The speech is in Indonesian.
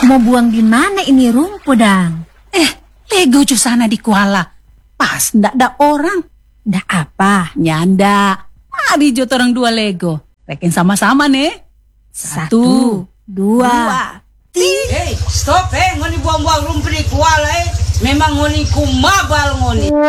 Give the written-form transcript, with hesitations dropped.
Mau buang di mana ini rumput, Dang? Lego jo sana di Kuala. Pas ndak ada orang. Dah apa? Nyanda. Mari jo orang dua Lego. Rekin sama-sama nih. 1, 2, 3. Stop ngoni buang-buang rumput di Kuala Memang ngoni kumabal ngoni.